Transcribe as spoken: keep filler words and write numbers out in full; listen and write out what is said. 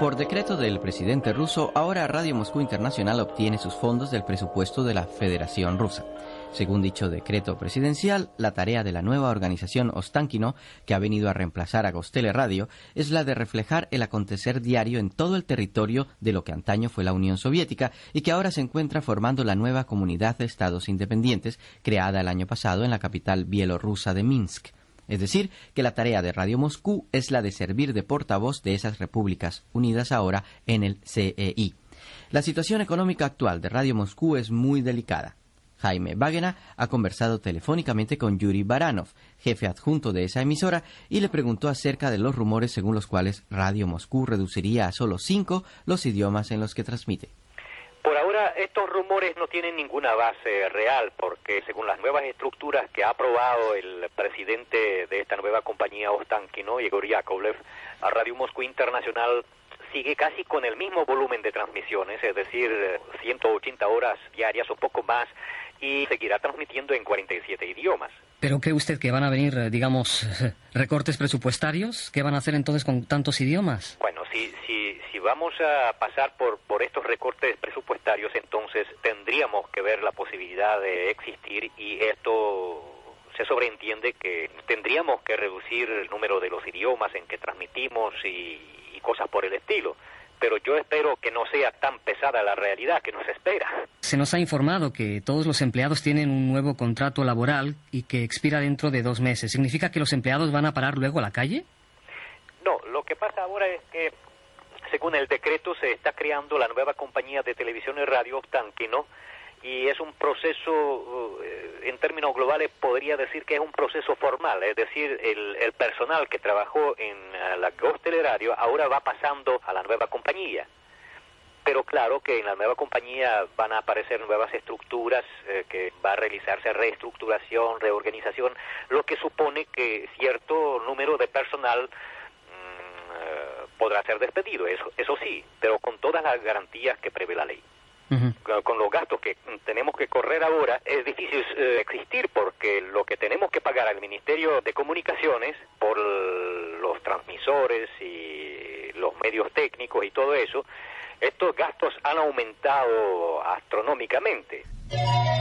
Por decreto del presidente ruso, ahora Radio Moscú Internacional obtiene sus fondos del presupuesto de la Federación Rusa. Según dicho decreto presidencial, la tarea de la nueva organización Ostankino, que ha venido a reemplazar a Gostele Radio, es la de reflejar el acontecer diario en todo el territorio de lo que antaño fue la Unión Soviética y que ahora se encuentra formando la nueva comunidad de estados independientes creada el año pasado en la capital bielorrusa de Minsk. Es decir, que la tarea de Radio Moscú es la de servir de portavoz de esas repúblicas unidas ahora en el C E I. La situación económica actual de Radio Moscú es muy delicada. Jaime Bagena ha conversado telefónicamente con Yuri Baranov, jefe adjunto de esa emisora, y le preguntó acerca de los rumores según los cuales Radio Moscú reduciría a solo cinco los idiomas en los que transmite. Por ahora, estos rumores no tienen ninguna base real, porque según las nuevas estructuras que ha aprobado el presidente de esta nueva compañía Ostankino, Igor Yakovlev, a Radio Moscú Internacional sigue casi con el mismo volumen de transmisiones, es decir, ciento ochenta horas diarias o poco más, y seguirá transmitiendo en cuarenta y siete idiomas. ¿Pero cree usted que van a venir, digamos, recortes presupuestarios? ¿Qué van a hacer entonces con tantos idiomas? Bueno, si, si, si vamos a pasar por, por estos recortes presupuestarios, entonces tendríamos que ver la posibilidad de existir, y esto se sobreentiende que tendríamos que reducir el número de los idiomas en que transmitimos y, y cosas por el estilo. Pero yo espero que no sea tan pesada la realidad que nos espera. Se nos ha informado que todos los empleados tienen un nuevo contrato laboral y que expira dentro de dos meses. ¿Significa que los empleados van a parar luego a la calle? No, lo que pasa ahora es que, según el decreto, se está creando la nueva compañía de televisión y radio Ostankino, y es un proceso, en términos globales podría decir que es un proceso formal, es decir, el, el personal que trabajó en la Gostele Radio ahora va pasando a la nueva compañía. Pero claro que en la nueva compañía van a aparecer nuevas estructuras, eh, que va a realizarse reestructuración, reorganización, lo que supone que cierto número de personal mmm, eh, podrá ser despedido, eso, eso sí, pero con todas las garantías que prevé la ley. Uh-huh. Con los gastos que tenemos que correr ahora, es difícil eh, existir, porque lo que tenemos que pagar al Ministerio de Comunicaciones por los transmisores y los medios técnicos y todo eso, estos gastos han aumentado astronómicamente.